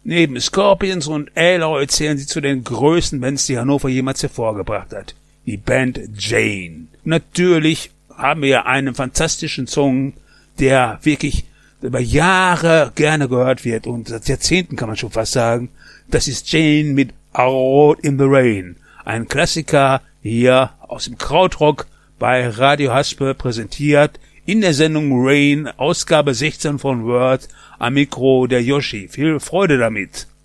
Neben Scorpions und Aloy zählen sie zu den größten Bands, die Hannover jemals hervorgebracht hat. Die Band Jane. Natürlich haben wir einen fantastischen Song, der wirklich über Jahre gerne gehört wird und seit Jahrzehnten kann man schon fast sagen. Das ist Jane mit Out in the Rain. Ein Klassiker hier aus dem Krautrock bei Radio Haspe präsentiert in der Sendung Rain, Ausgabe 16 von Word, am Mikro der Yoshi. Viel Freude damit.